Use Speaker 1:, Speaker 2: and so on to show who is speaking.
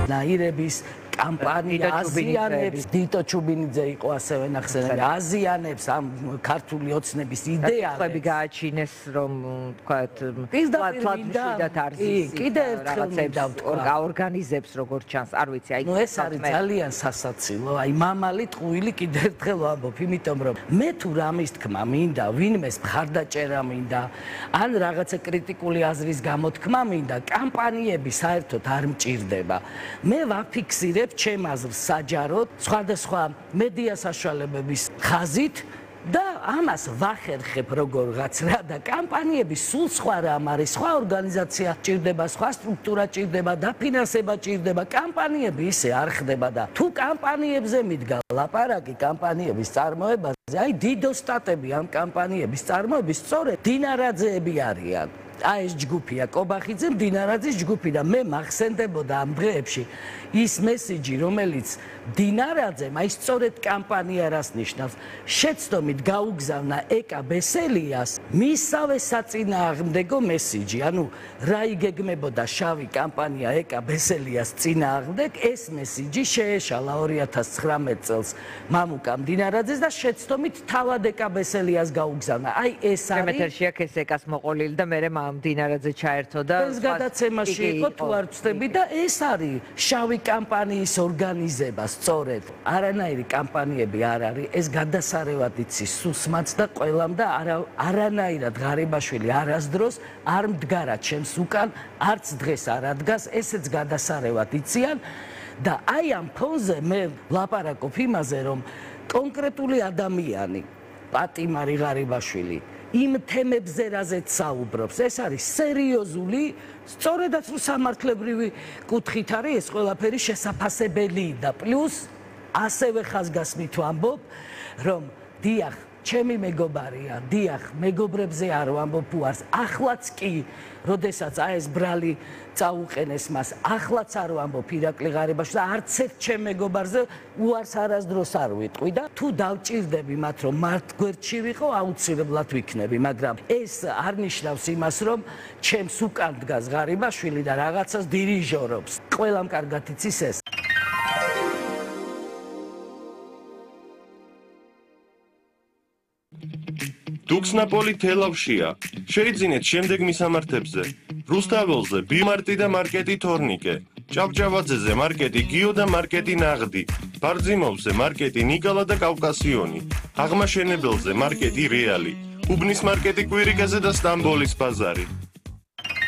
Speaker 1: ნაირების კამპანია აზიანებს დიტო ჩუბინიძე იყო ასევე ნახსენები აზიანებს ამ ქართული ოცნების იდეას
Speaker 2: ხები გააჩინეს რომ თქვათ პლატფორმიდან არის
Speaker 1: კიდე ერთხელ
Speaker 2: ორგანიზებს როგორც ჩანს არ ვიცი აი
Speaker 1: ეს არის ძალიან სასაცილო აი მამალი ტყუილი კიდე ერთხელ ვამბობ იმიტომ რომ მე თუ რამის თქმა მინდა ვინმეს მხარდაჭერა მინდა ან რაღაცა კრიტიკული აზრის გამოთქმა მინდა კამპანიები საერთოდ არ მჭირდება მე ვაფიქსირებ ჩემ აზრს საჯაროდ სხვადასხვა მედია საშუალებების ხაზით და ამას ვახერხებ როგორღაც რა და კამპანიები სულ სხვა რამ არის სხვა ორგანიზაცია ჭირდება სხვა სტრუქტურა ჭირდება დაფინანსება ჭირდება კამპანიები ისე არ ხდება და თუ კამპანიებზე მიდგა ლაპარაკი კამპანიების წარმოებაზე აი დიდოსტატები ამ კამპანიების წარმოების სწორედ დინარაძეები არიან აი ეს ჯგუფია კობახიძე მდინარაძის ჯგუფი და მე მახსენდებოდა ამ დღეებში ის მესიჯი რომელიც დინარაძემ აი სწორედ კამპანია რას ნიშნავს შეცდომით გაუგზავნა ეკა ბესელიას მისავე საწინააღმდეგო მესიჯი ანუ რა იგეგმებოდა შავი კამპანია ეკა ბესელიას წინააღმდეგ ეს მესიჯი შეეშალა 2019 წელს მამუკა მდინარაძეს და შეცდომით თავად ეკა ბესელიას გაუგზავნა აი ეს არის
Speaker 2: მეთერში აქ ეს ეკას მოყოლილი და მე მდინარაძე ჩაერთო და
Speaker 1: ეს გადაცემაში იყო თუ არ ვწდები და ეს არის შავი კამპანიის ორგანიზება სწორედ არანაირი კამპანიები არ არის ეს გადასარევად იცის სუსმაც და ყველამ და არანაირად ღარიბაშვილი არასდროს არ მდგარა ჩემს უკან არც დღეს არ ადგას ესეც გადასარევად იციან და აი ამ ფონზე მე ლაპარაკობ იმაზე რომ კონკრეტული ადამიანი პატიმარი ღარიბაშვილი იმ თემებზე რაზეც საუბრობს ეს არის სერიოზული სწორედაც რომ სამართლებრივი კუთხით არის ეს ყველაფერი შესაძლებელი და პლუს ასევე ხაზგასმით ვამბობ რომ დიახ ჩემი მეგობარია დიახ მეგობრებზე არ ვამბობ უარს ახლაც კი როდესაც აი ეს ბრალი წაუყენეს მას ახლაც არ ვამბობ ირაკლი ღარიბაშვილს და არც ერთ ჩემ მეგობარზე უარს არასდროს არ ვიტყვი და თუ დავჭირდები მათ რომ მართ გვერდში ვიყო აუცილებლად ვიქნები მაგრამ ეს არ ნიშნავს იმას რომ ჩემს უკან დგას ღარიბაშვილი და რაღაცას დირიჟორობს ყველამ კარგად იცის ეს
Speaker 3: დუქსნაპოლი თელავშია. შეიძინეთ შემდეგ მისამართებზე. რუსთაველზე ბიმარტი და მარკეტი თორნიკე. ჭავჭავაძეზე მარკეტი გიო და მარკეტი ნაღდი. ბარძიმოვზე მარკეტი ნიკალა და კავკასიონი. აღმაშენებელზე მარკეტი რეალი. უბნის მარკეტი კვირიკაზე და სტამბოლის ბაზარი.